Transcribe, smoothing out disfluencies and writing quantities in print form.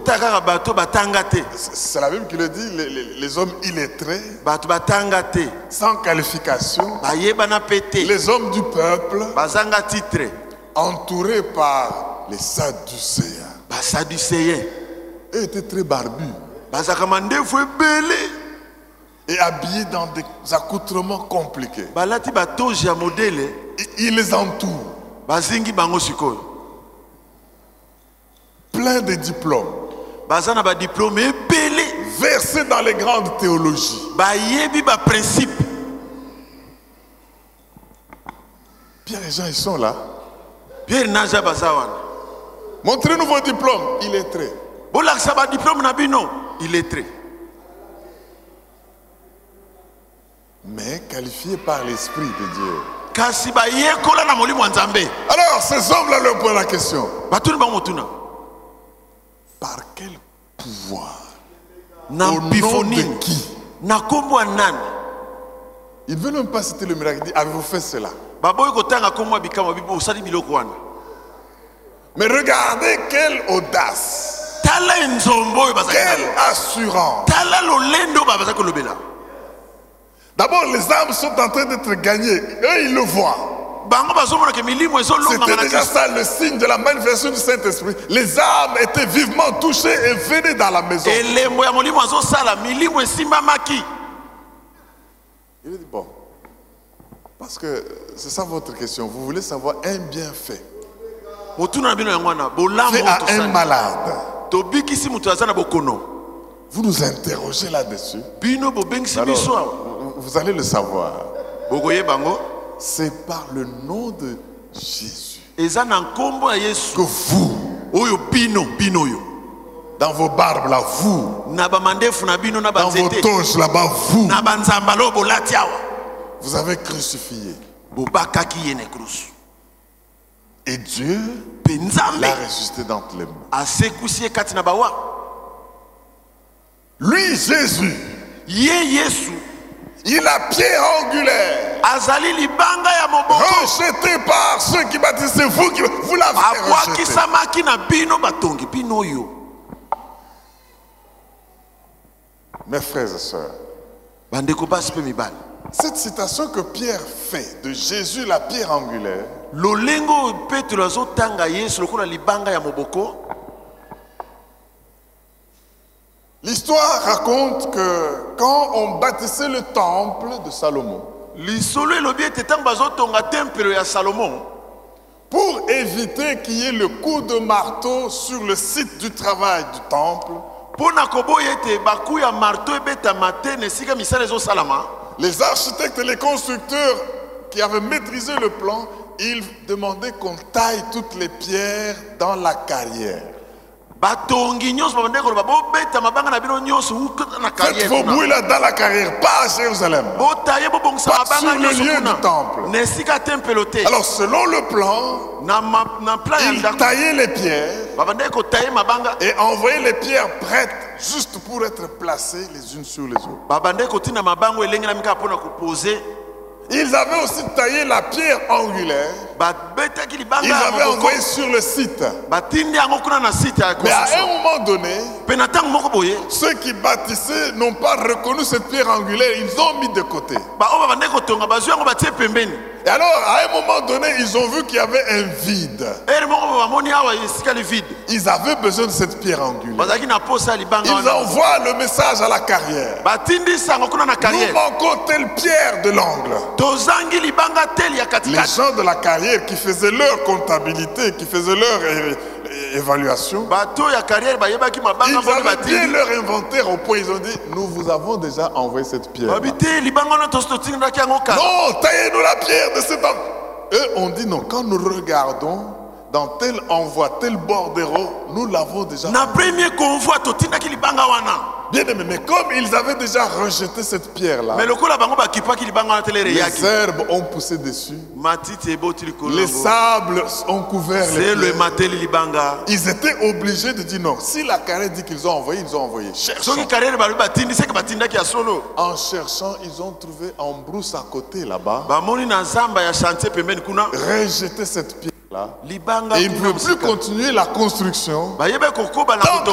C'est la Bible qui le dit, les hommes illettrés, sans qualification, les hommes du peuple, entourés par les Sadducéens. Eux étaient très barbus et habillés dans des accoutrements compliqués. Ils les entourent, plein de diplômes, versés dans les grandes théologies. Pierre et Jean, ils sont là. Montrez-nous vos diplômes, illettrés. Mais qualifiés par l'Esprit de Dieu. Alors, ces hommes-là leur posent la question. Par quel pouvoir? Au nom de qui? Il ne veut même pas citer le miracle. Il dit, avez-vous fait cela? Mais regardez quelle audace, quelle assurance. D'abord, les âmes sont en train d'être gagnées. Eux, ils le voient. C'était déjà ça le signe de la manifestation du Saint-Esprit. Les âmes étaient vivement touchées et venaient dans la maison. Il dit, bon, parce que c'est ça votre question. Vous voulez savoir un bienfait fait à un malade. Vous nous interrogez là-dessus. Alors, vous allez le savoir. C'est par le nom de Jésus que vous, dans vos barbes là, vous, dans vos toges là-bas, vous avez crucifié. Et Dieu l'a ressuscité d'entre les morts. Lui, Jésus, il a pierre angulaire, rejeté par ceux qui bâtissaient, vous l'avez rejeté. Mes frères et sœurs, cette citation que Pierre fait de Jésus, la pierre angulaire, l'histoire raconte que quand on bâtissait le temple de Salomon, pour éviter qu'il y ait le coup de marteau sur le site du travail du temple, les architectes et les constructeurs qui avaient maîtrisé le plan, ils demandaient qu'on taille toutes les pierres dans la carrière. Faites vos bruits là dans la carrière, pas à Jérusalem, pas sur le lieu du temple. Alors selon le plan, ils taillaient les pierres et envoyaient les pierres prêtes juste pour être placées les unes sur les autres. Ils avaient aussi taillé la pierre angulaire. Ils avaient envoyé sur le site. Mais à un moment donné, ceux qui bâtissaient n'ont pas reconnu cette pierre angulaire. Ils ont mis de côté. Et alors, à un moment donné, ils ont vu qu'il y avait un vide. Ils avaient besoin de cette pierre angulaire. Ils envoient le message à la carrière. Nous manquons telle pierre de l'angle. Les gens de la carrière qui faisaient leur comptabilité, qui faisaient leur évaluation, ils avaient bien leur inventaire au point, ils ont dit, nous vous avons déjà envoyé cette pierre. Non, taillez-nous la pierre de cet homme. Eux ont dit non, quand nous regardons dans tel envoi, tel bordereau, nous l'avons déjà envoyé. Bien aimé, mais comme ils avaient déjà rejeté cette pierre-là, les herbes ont poussé dessus, les sables ont couvert les pierres. Ils étaient obligés de dire non. Si la carrière dit qu'ils ont envoyé, ils ont envoyé. Cherchons. En cherchant, ils ont trouvé en brousse à côté là-bas, rejeté cette pierre-là, et ils ne pouvaient plus continuer la construction.